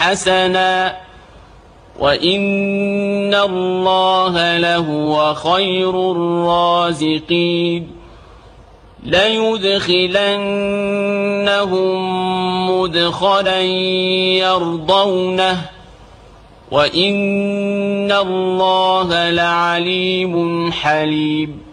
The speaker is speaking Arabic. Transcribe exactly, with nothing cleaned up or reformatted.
حسنا وإن الله لهو خير الرازقين ليدخلنهم مدخلا يرضونه وإن الله لعليم حليم